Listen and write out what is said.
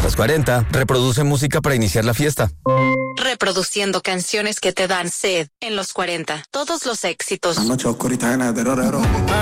Los 40 reproduce música para iniciar la fiesta. Reproduciendo canciones que te dan sed en los 40. Todos los éxitos. La noche oscurita llena de terror.